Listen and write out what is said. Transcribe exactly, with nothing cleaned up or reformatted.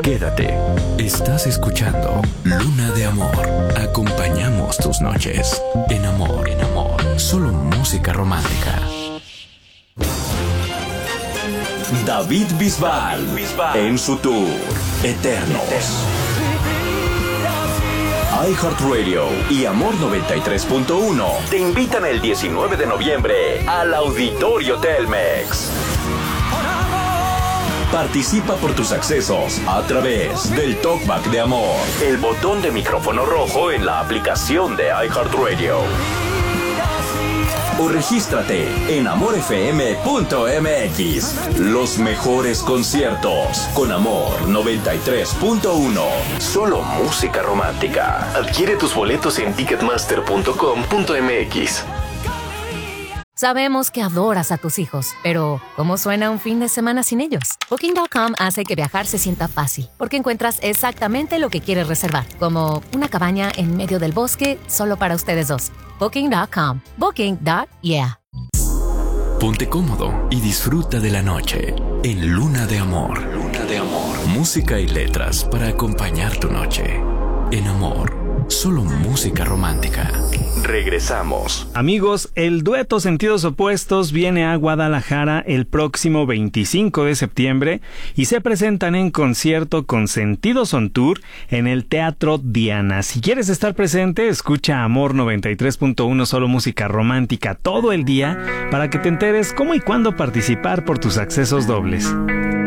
Quédate. Estás escuchando Luna de Amor. Acompañamos tus noches. En amor, en amor. Solo música romántica. David Bisbal, en su tour Eternos. iHeartRadio y Amor noventa y tres punto uno te invitan el diecinueve de noviembre al Auditorio Telmex. Participa por tus accesos a través del Talkback de Amor, el botón de micrófono rojo en la aplicación de iHeartRadio. O regístrate en amor f m punto m x. Los mejores conciertos con Amor noventa y tres punto uno. Solo música romántica. Adquiere tus boletos en ticketmaster punto com punto m x. Sabemos que adoras a tus hijos, pero ¿cómo suena un fin de semana sin ellos? Booking punto com hace que viajar se sienta fácil, porque encuentras exactamente lo que quieres reservar, como una cabaña en medio del bosque solo para ustedes dos. Booking punto com. Booking. Yeah. Ponte cómodo y disfruta de la noche en Luna de Amor. Luna de Amor. Música y letras para acompañar tu noche. En Amor. Solo música romántica. Regresamos. Amigos, el dueto Sentidos Opuestos viene a Guadalajara el próximo veinticinco de septiembre y se presentan en concierto con Sentidos on Tour en el Teatro Diana. Si quieres estar presente, escucha Amor noventa y tres punto uno, solo música romántica todo el día para que te enteres cómo y cuándo participar por tus accesos dobles.